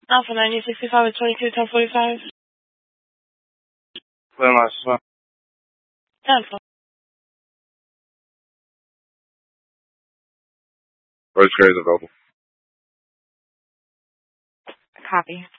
Alpha 9065 is 22 1045. Clear license, ma'am. 10 First grade available. Copy.